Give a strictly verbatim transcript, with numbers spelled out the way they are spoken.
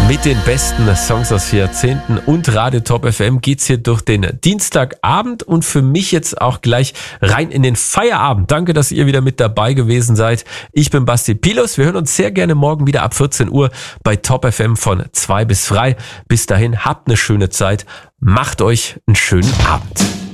Mit den besten Songs aus Jahrzehnten und Radio Top F M geht's hier durch den Dienstagabend und für mich jetzt auch gleich rein in den Feierabend. Danke, dass ihr wieder mit dabei gewesen seid. Ich bin Basti Pilos. Wir hören uns sehr gerne morgen wieder ab vierzehn Uhr bei Top F M von zwei bis frei. Bis dahin, habt eine schöne Zeit. Macht euch einen schönen Abend.